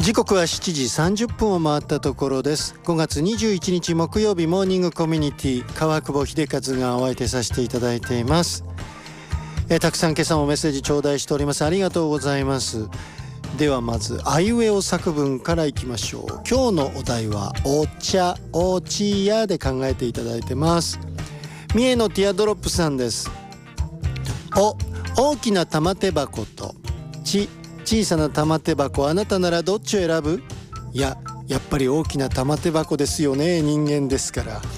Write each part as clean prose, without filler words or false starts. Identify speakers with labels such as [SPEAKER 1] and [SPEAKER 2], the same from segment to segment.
[SPEAKER 1] 時刻は7時30分を回ったところです。5月21日木曜日、モーニングコミュニティ川久保秀和がお相手させていただいています。たくさん今朝もメッセージ頂戴しております。ありがとうございます。ではまずあいうえお作文からいきましょう。今日のお題はお茶おちやで考えていただいてます。三重のティアドロップさんです。大きな玉手箱と小さな玉手箱、あなたならどっちを選ぶ？やっぱり大きな玉手箱ですよね、人間ですからね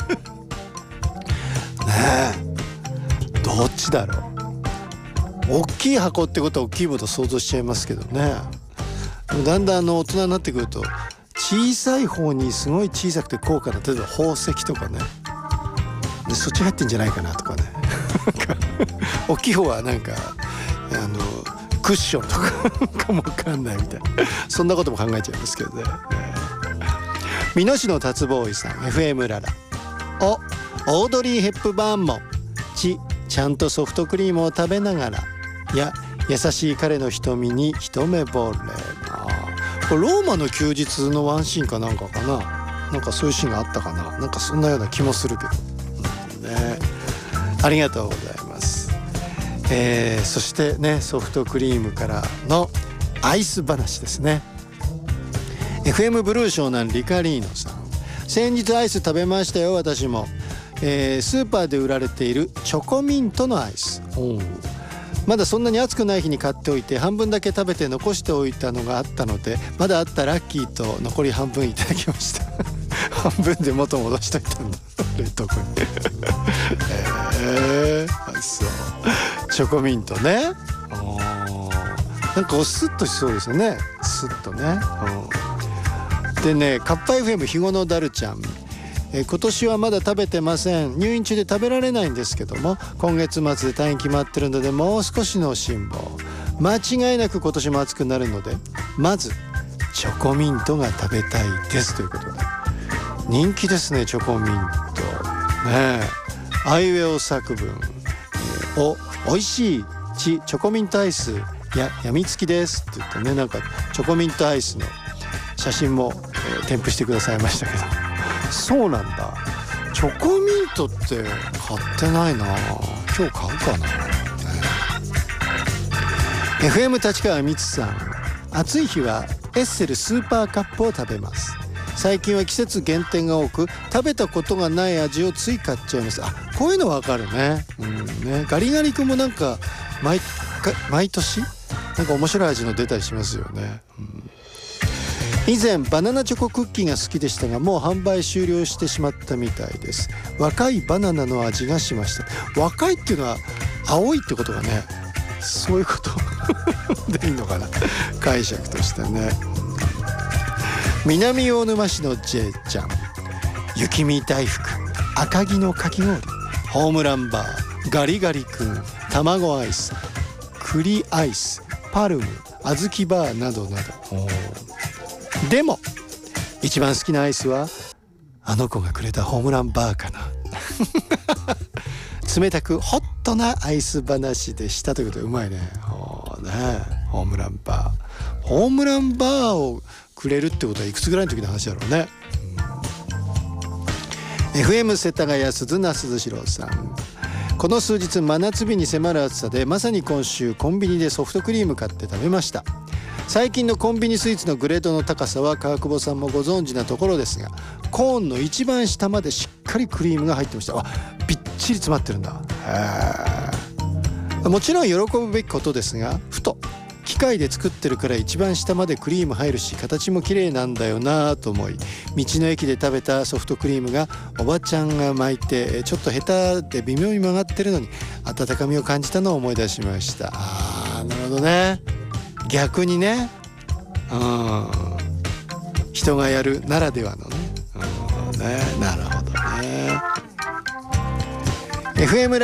[SPEAKER 1] え、どっちだろう。大きい箱ってことは大きいもの想像しちゃいますけどね。だんだん大人になってくると小さい方にすごい小さくて高価な、例えば宝石とかね、でそっち入ってんじゃないかなとかね大きい方はなんかクッションとかかもわかんないみたいな、そんなことも考えちゃいますけどね。美濃市の達ボーイさん、 FM ララ。オードリー・ヘップバーンもちゃんとソフトクリームを食べながら、優しい彼の瞳に一目惚れ。これローマの休日のワンシーンかなんかかな、なんかそういうシーンがあったかな、なんかそんなような気もするけど、ね、ありがとうございます。そしてね、ソフトクリームからのアイス話ですね。 FM ブルー湘南リカリーノさん、先日アイス食べましたよ、私も。スーパーで売られているチョコミントのアイス、まだそんなに暑くない日に買っておいて、半分だけ食べて残しておいたのがあったので、まだあったラッキーと残り半分いただきました半分で元戻しといたんだ冷凍庫にそうチョコミントね。なんかスッとしそうですよね、スッとね。でね、カッパ FM ひごのダルちゃん、今年はまだ食べてません。入院中で食べられないんですけども、今月末で退院決まってるので、もう少しの辛抱。間違いなく今年も暑くなるので、まずチョコミントが食べたいですということで、人気ですね、チョコミントね。あいうえお作文、おいしいチョコミントアイスやみつきですって言ってね、なんかチョコミントアイスの写真も、添付してくださいましたけど、そうなんだ。チョコミントって買ってないな、今日買うかな、FM 立川みつさん、暑い日はエッセルスーパーカップを食べます。最近は季節限定が多く、食べたことがない味をつい買っちゃいます。こういうのわかるね。ガリガリ君もなんか毎年なんか面白い味の出たりしますよね。以前バナナチョコクッキーが好きでしたが、もう販売終了してしまったみたいです。若いバナナの味がしました。若いっていうのは青いってことがね、そういうことでいいのかな、解釈としてね。南大沼市の J ちゃん、雪見大福、赤城のかき氷、ホームランバー、ガリガリ君、卵アイス、栗アイス、パルム、小豆バーなどなど。でも一番好きなアイスはあの子がくれたホームランバーかな冷たくホットなアイス話でしたということで、うまいね。ホームランバーをくれるってことはいくつぐらいの時の話だろうね。FM 世田谷鈴名鈴代さん、この数日真夏日に迫る暑さで、まさに今週コンビニでソフトクリーム買って食べました。最近のコンビニスイーツのグレードの高さは川久保さんもご存知なところですが、コーンの一番下までしっかりクリームが入ってました。びっちり詰まってるんだ。もちろん喜ぶべきことですが、ふと機械で作ってるから一番下までクリーム入るし、形も綺麗なんだよなと思い、道の駅で食べたソフトクリームがおばちゃんが巻いて、ちょっと下手で微妙に曲がってるのに温かみを感じたのを思い出しました。なるほどね、逆にね、人がやるならではのね、なるほどね。FM